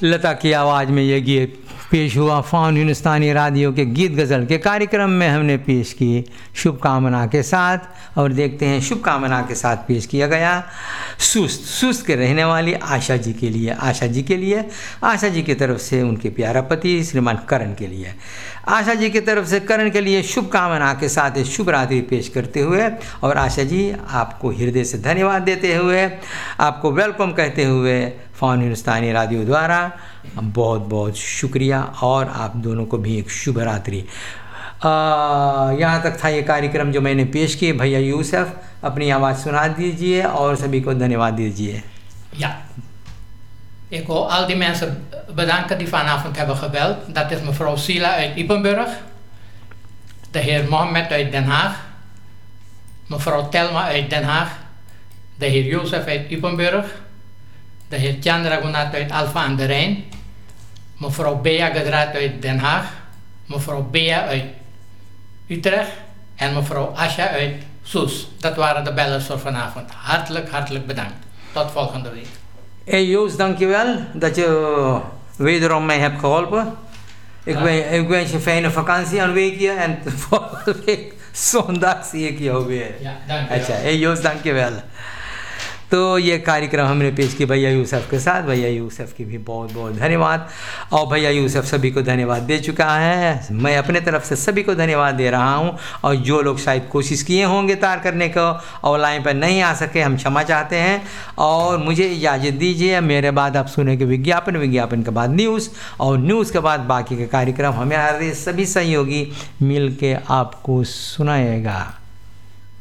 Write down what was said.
लता की आवाज़ में ये गीत पेश हुआ फ़ाउन हिंदुस्तानी रेडियो के गीत गज़ल के कार्यक्रम में हमने पेश किए शुभकामना के साथ। और देखते हैं शुभकामना के साथ पेश किया गया सुस्त के रहने वाली आशा जी के लिए, आशा जी की तरफ से उनके प्यारा पति श्रीमान करण के लिए, आशा जी की तरफ से करण के लिए शुभकामना के साथ शुभ रात्रि पेश करते हुए और आशा जी आपको हृदय से धन्यवाद देते हुए, आपको वेलकम कहते हुए फ़ाउन हिंदुस्तानी रेडियो द्वारा बहुत बहुत शुक्रिया और आप दोनों को भी एक शुभ रात्रि। यहाँ तक था ये कार्यक्रम जो मैंने पेश किए। भैया यूसुफ अपनी आवाज़ सुना दीजिए और सभी को धन्यवाद दीजिए। Ja, ik wil al die mensen bedanken die vanavond hebben gebeld. Dat is mevrouw Sila uit Ypenburg, de heer Mohammed uit Den Haag, mevrouw Telma uit Den Haag, de heer Jozef uit Ypenburg, de heer Chandra Gunat uit Alphen aan de Rijn, mevrouw Bea Gedraat uit Den Haag, mevrouw Bea uit Utrecht en mevrouw Asha uit Soes. Dat waren de bellers voor vanavond. Hartelijk bedankt. Tot volgende week. Hey Joost, dankjewel dat je wederom mij hebt geholpen. Ik wens je een fijne vakantie, een weekje en volgende week zondag zie ik jou weer. Ja, dankjewel. अच्छा, hey Joost, dankjewel. तो ये कार्यक्रम हमने पेश किया भैया यूसुफ के साथ। भैया यूसुफ की भी बहुत बहुत धन्यवाद। और भैया यूसुफ सभी को धन्यवाद दे चुका है, मैं अपने तरफ से सभी को धन्यवाद दे रहा हूँ। और जो लोग शायद कोशिश किए होंगे तार करने को और लाइन पर नहीं आ सके, हम क्षमा चाहते हैं और मुझे इजाज़त दीजिए। मेरे बाद आप सुनेंगे विज्ञापन के बाद न्यूज़ और न्यूज़ के बाद बाकी के कार्यक्रम हमारे सभी सहयोगी मिल के आपको सुनाएगा।